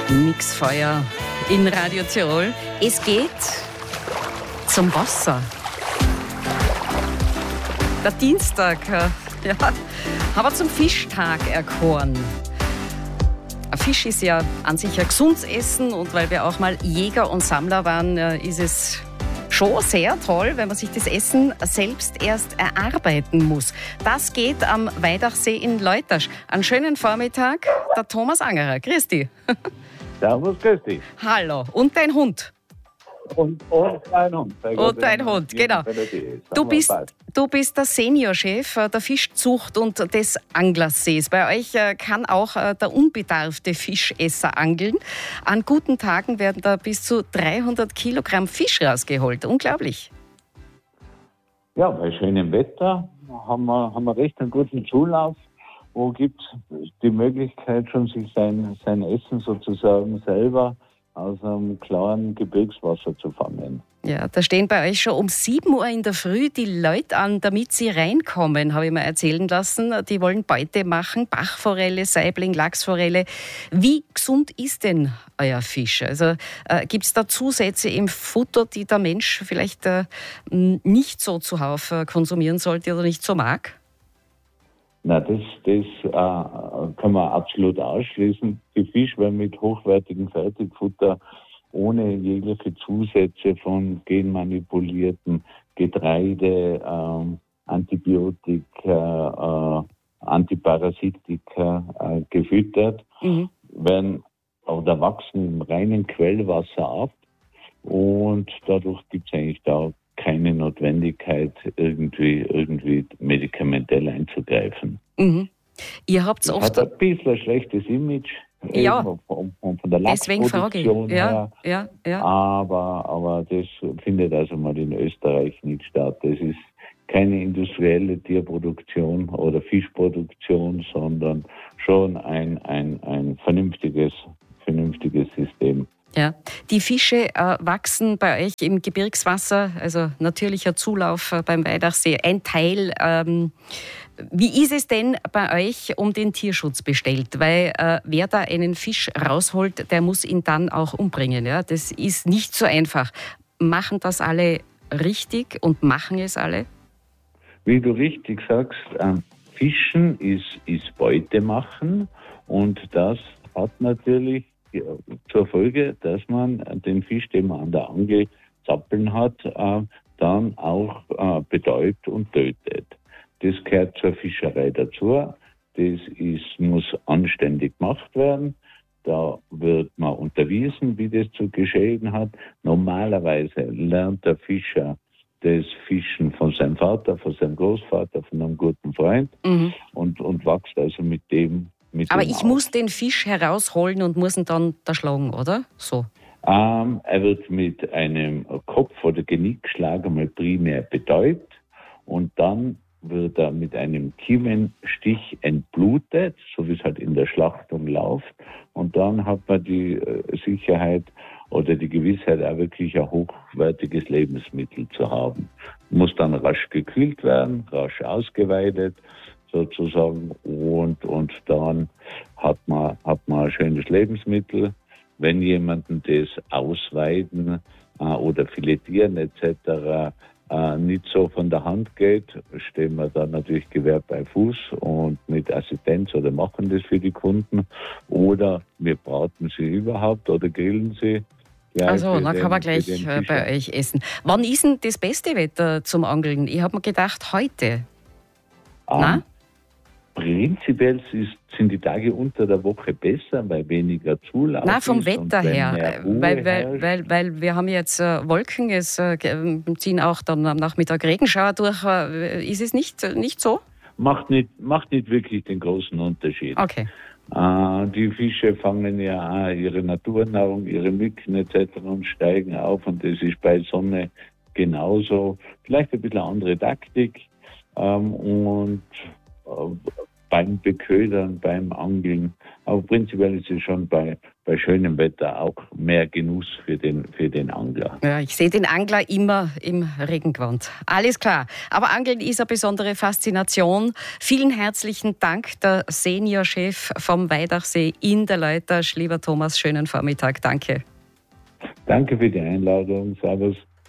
Nix Feuer in Radio Tirol. Es geht zum Wasser. Der Dienstag, ja, haben wir zum Fischtag erkoren. Ein Fisch ist ja an sich ein gesundes Essen und weil wir auch mal Jäger und Sammler waren, ist es schon sehr toll, wenn man sich das Essen selbst erst erarbeiten muss. Das geht am Weidachsee in Leutasch. Einen schönen Vormittag, der Thomas Angerer. Grüß dich. Servus, grüß dich. Hallo. Und dein Hund? Und dein Hund. Und dein Hund, genau. Du bist der Seniorchef der Fischzucht und des Anglersees. Bei euch kann auch der unbedarfte Fischesser angeln. An guten Tagen werden da bis zu 300 Kilogramm Fisch rausgeholt. Unglaublich. Ja, bei schönem Wetter haben wir recht einen guten Zulauf. Wo gibt es die Möglichkeit, schon sich sein Essen sozusagen selber aus einem klaren Gebirgswasser zu fangen. Ja, da stehen bei euch schon um 7 Uhr in der Früh die Leute an, damit sie reinkommen, habe ich mir erzählen lassen. Die wollen Beute machen, Bachforelle, Saibling, Lachsforelle. Wie gesund ist denn euer Fisch? Also gibt es da Zusätze im Futter, die der Mensch vielleicht nicht so zuhauf konsumieren sollte oder nicht so mag? Na, das kann man absolut ausschließen. Die Fische werden mit hochwertigem Fertigfutter ohne jegliche Zusätze von genmanipuliertem Getreide, Antibiotika, Antiparasitika gefüttert, werden oder wachsen im reinen Quellwasser ab und dadurch gibt es eigentlich da keine Notwendigkeit, irgendwie medikamentell einzugreifen. Mhm. Ihr habt das oft hat ein bisschen ein schlechtes Image, ja, von der Lachsproduktion her. Ja. Aber das findet also mal in Österreich nicht statt. Das ist keine industrielle Tierproduktion oder Fischproduktion, sondern schon ein vernünftiges System. Ja, die Fische wachsen bei euch im Gebirgswasser, also natürlicher Zulauf beim Weidachsee, ein Teil. Wie ist es denn bei euch um den Tierschutz bestellt? Weil wer da einen Fisch rausholt, der muss ihn dann auch umbringen. Ja? Das ist nicht so einfach. Machen das alle richtig und machen es alle? Wie du richtig sagst, Fischen ist Beute machen und das hat natürlich zur Folge, dass man den Fisch, den man an der Angel zappeln hat, dann auch betäubt und tötet. Das gehört zur Fischerei dazu. Das muss anständig gemacht werden. Da wird man unterwiesen, wie das zu geschehen hat. Normalerweise lernt der Fischer das Fischen von seinem Vater, von seinem Großvater, von einem guten Freund und wächst also mit dem. Aber ich muss den Fisch herausholen und muss ihn dann da schlagen, oder? So. Er wird mit einem Kopf- oder Genickschlag einmal primär betäubt und dann wird er mit einem Kiemenstich entblutet, so wie es halt in der Schlachtung läuft. Und dann hat man die Sicherheit oder die Gewissheit, auch wirklich ein hochwertiges Lebensmittel zu haben. Muss dann rasch gekühlt werden, rasch ausgeweidet sozusagen und dann hat man ein schönes Lebensmittel. Wenn jemanden das Ausweiden oder Filetieren etc. Nicht so von der Hand geht, stehen wir dann natürlich Gewehr bei Fuß und mit Assistenz oder machen das für die Kunden oder wir braten sie überhaupt oder grillen sie. Also, dann kann man gleich bei euch essen. Wann ist denn das beste Wetter zum Angeln? Ich habe mir gedacht, heute. Nein? Prinzipiell sind die Tage unter der Woche besser, weil weniger Zulauf ist. Nein, vom Wetter her. Weil wir haben jetzt Wolken, es ziehen auch dann am Nachmittag Regenschauer durch. Ist es nicht so? Macht nicht wirklich den großen Unterschied. Okay. Die Fische fangen ja auch ihre Naturnahrung, ihre Mücken etc. und steigen auf und das ist bei Sonne genauso. Vielleicht ein bisschen andere Taktik und beim Beködern, beim Angeln Aber prinzipiell ist es schon bei schönem Wetter auch mehr Genuss für den Angler. Ja, ich sehe den Angler immer im Regengewand. Alles klar. Aber Angeln ist eine besondere Faszination. Vielen herzlichen Dank, der Seniorchef vom Weidachsee in der Leutasch. Lieber Thomas, schönen Vormittag. Danke. Danke für die Einladung. Servus.